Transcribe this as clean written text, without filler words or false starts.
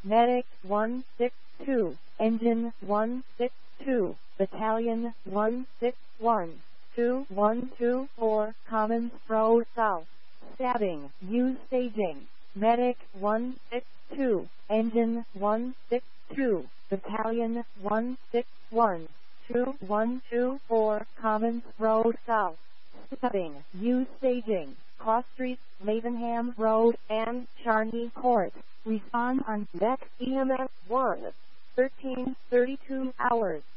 Medic 162, Engine 162, Battalion 161, 2124, Commons Road South. Stabbing, use staging. Medic 162, Engine 162, Battalion 161, 2124, Commons Road South. Stabbing, use staging. Cross Street, Lavenham Road, and Charney Court. Respond on deck EMS 1. 13:32 hours.